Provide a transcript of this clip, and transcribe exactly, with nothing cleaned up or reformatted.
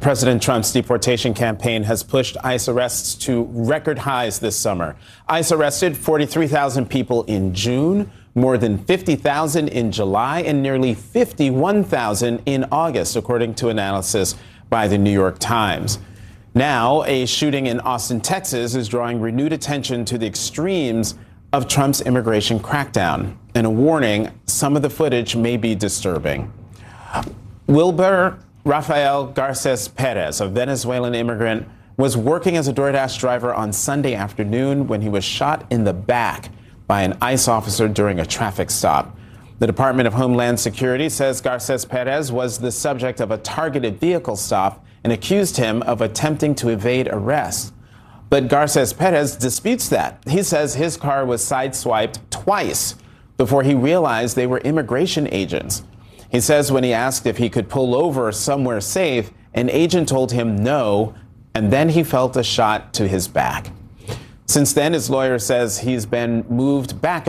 President Trump's deportation campaign has pushed ICE arrests to record highs this summer. ICE arrested forty-three thousand people in June, more than fifty thousand in July, and nearly fifty-one thousand in August, according to analysis by the New York Times. Now, a shooting in Austin, Texas, is drawing renewed attention to the extremes of Trump's immigration crackdown, and a warning: some of the footage may be disturbing. Wilber Rafael Garces Perez, a Venezuelan immigrant, was working as a DoorDash driver on Sunday afternoon when he was shot in the back by an ICE officer during a traffic stop. The Department of Homeland Security says Garces Perez was the subject of a targeted vehicle stop and accused him of attempting to evade arrest. But Garces Perez disputes that. He says his car was sideswiped twice before he realized they were immigration agents. He says when he asked if he could pull over somewhere safe, an agent told him no, and then he felt a shot to his back. Since then, his lawyer says he's been moved back